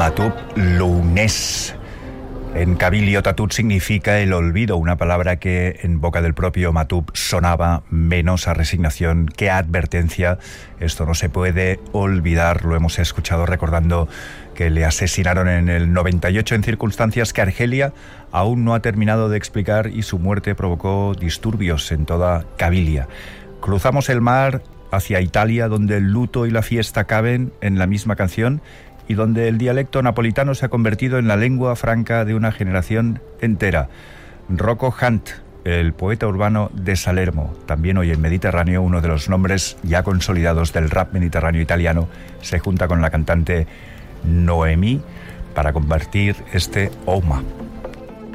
Matub Lounès. En cabilio, tatut significa el olvido, una palabra que en boca del propio Matub sonaba menos a resignación que a advertencia. Esto no se puede olvidar, lo hemos escuchado recordando que le asesinaron en el 98 en circunstancias que Argelia aún no ha terminado de explicar, y su muerte provocó disturbios en toda Cabilia. Cruzamos el mar hacia Italia, donde el luto y la fiesta caben en la misma canción, y donde el dialecto napolitano se ha convertido en la lengua franca de una generación entera. Rocco Hunt, el poeta urbano de Salermo, también hoy en Mediterráneo, uno de los nombres ya consolidados del rap mediterráneo italiano, se junta con la cantante Noemi para compartir este Oma.